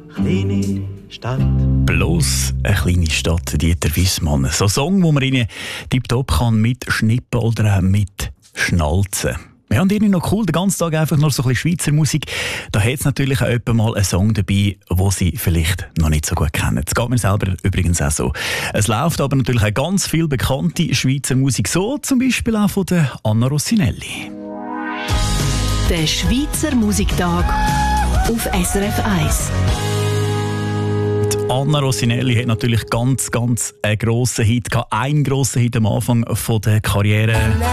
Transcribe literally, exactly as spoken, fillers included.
kleine Stadt. Bloß eine kleine Stadt, Dieter Wissmann. So ein Song, wo man ihnen tiptop kann mit Schnippen oder auch mit Schnalzen. Wir haben irgendwie noch cool, den ganzen Tag einfach nur so ein bisschen Schweizer Musik. Da hat es natürlich auch jemand mal einen Song dabei, den Sie vielleicht noch nicht so gut kennen. Das geht mir selber übrigens auch so. Es läuft aber natürlich auch ganz viel bekannte Schweizer Musik, so zum Beispiel auch von der Anna Rossinelli. Der Schweizer Musiktag auf S R F eins. Anna Rossinelli hat natürlich ganz, ganz einen grossen Hit gehabt. Einen grossen Hit am Anfang von der Karriere.